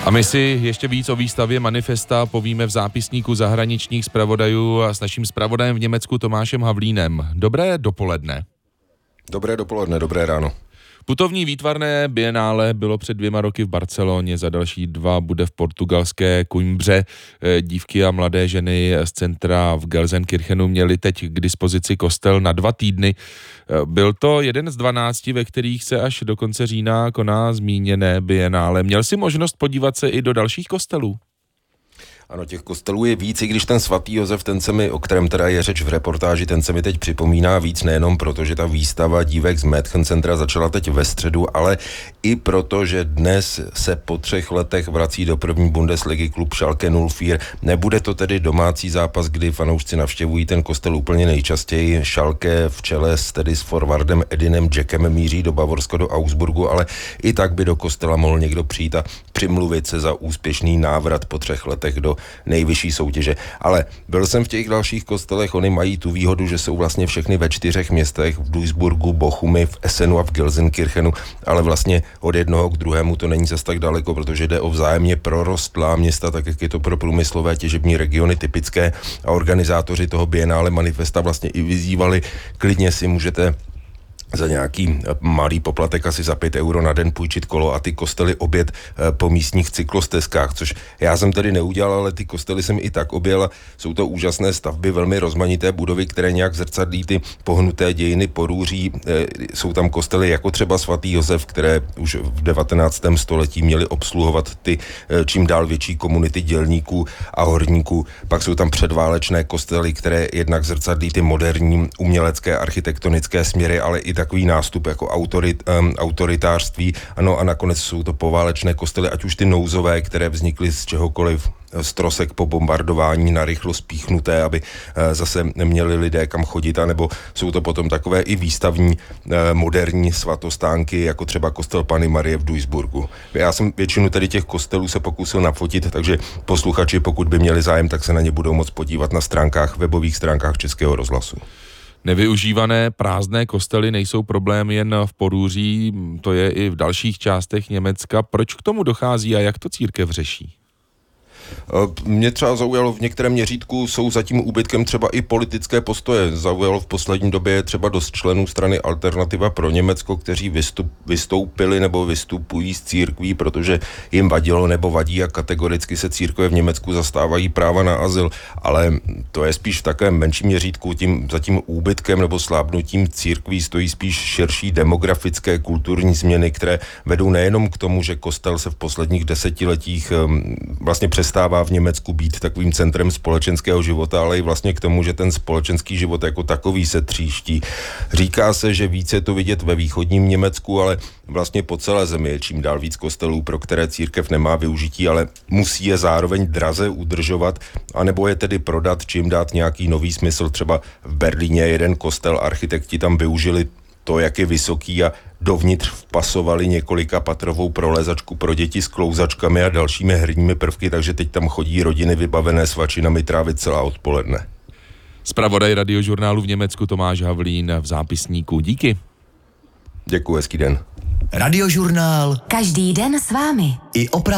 A my si ještě víc o výstavě Manifesta povíme v zápisníku zahraničních zpravodajů a s naším zpravodajem v Německu Tomášem Havlínem. Dobré dopoledne. Dobré dopoledne, dobré ráno. Putovní výtvarné bienále bylo před 2 roky v Barceloně, za další 2 bude v portugalské Coimbře. Dívky a mladé ženy z centra v Gelsenkirchenu měly teď k dispozici kostel na 2 týdny. Byl to jeden z 12, ve kterých se až do konce října koná zmíněné bienále. Měl si možnost podívat se i do dalších kostelů? Ano, těch kostelů je víc, i když ten svatý Josef, ten se mi, o kterém teda je řeč v reportáži, ten se mi teď připomíná víc, nejenom proto, že ta výstava dívek z Mädchen centra začala teď ve středu, ale i proto, že dnes se po 3 letech vrací do první Bundesligy klub Schalke 04. Nebude to tedy domácí zápas, kdy fanoušci navštěvují ten kostel úplně nejčastěji. Schalke v čele s forwardem Edinem Jackem míří do Bavorska, do Augsburgu, ale i tak by do kostela mohl někdo přijít a přimluvit se za úspěšný návrat po 3 letech do nejvyšší soutěže. Ale byl jsem v těch dalších kostelech, oni mají tu výhodu, že jsou vlastně všechny ve 4 městech, v Duisburgu, Bochumi, v Essenu a v Gelsenkirchenu, ale vlastně od jednoho k druhému to není zas tak daleko, protože jde o vzájemně prorostlá města, tak jak je to pro průmyslové těžební regiony typické, a organizátoři toho Bienále Manifesta vlastně i vyzývali, klidně si můžete za nějaký malý poplatek, asi za 5 euro na den, půjčit kolo a ty kostely objet po místních cyklostezkách, což já jsem tedy neudělal, ale ty kostely jsem i tak objel. Jsou to úžasné stavby, velmi rozmanité budovy, které nějak zrcadlí ty pohnuté dějiny Porúří. Jsou tam kostely jako třeba svatý Josef, které už v 19. století měly obsluhovat ty čím dál větší komunity dělníků a horníků. Pak jsou tam předválečné kostely, které jednak zrcadlí ty moderní umělecké architektonické směry, ale i takový nástup jako autoritářství. Ano, a nakonec jsou to poválečné kostely, ať už ty nouzové, které vznikly z čehokoliv, z trosek po bombardování narychlo spíchnuté, aby zase neměli lidé kam chodit, anebo jsou to potom takové i výstavní moderní svatostánky, jako třeba kostel Panny Marie v Duisburgu. Já jsem většinu tedy těch kostelů se pokusil nafotit, takže posluchači, pokud by měli zájem, tak se na ně budou moct podívat na webových stránkách Českého rozhlasu. Nevyužívané prázdné kostely nejsou problém jen v Porúří, to je i v dalších částech Německa. Proč k tomu dochází a jak to církev řeší? Mě třeba zaujalo, v některém měřítku jsou zatím úbytkem třeba i politické postoje. Zaujalo v poslední době třeba dost členů strany Alternativa pro Německo, kteří vystoupili nebo vystupují z církví, protože jim vadilo nebo vadí a kategoricky se církve v Německu zastávají práva na azyl. Ale to je spíš v takovém menším měřítku. Za tím úbytkem nebo slábnutím církví stojí spíš širší demografické kulturní změny, které vedou nejenom k tomu, že kostel se v posledních desetiletích vlastně přestává v Německu být takovým centrem společenského života, ale i vlastně k tomu, že ten společenský život jako takový se tříští. Říká se, že více je to vidět ve východním Německu, ale vlastně po celé zemi je čím dál víc kostelů, pro které církev nemá využití, ale musí je zároveň draze udržovat, anebo je tedy prodat, čím dát nějaký nový smysl. Třeba v Berlíně jeden kostel, architekti tam využili to, jak je vysoký, a dovnitř vpasovali několika patrovou prolézačku pro děti s klouzačkami a dalšími herními prvky, takže teď tam chodí rodiny vybavené svačinami trávit celá odpoledne. Zpravodaj Radiožurnálu v Německu Tomáš Havlín v zápisníku. Díky. Děkuji, hezký den. Radiožurnál. Každý den s vámi. I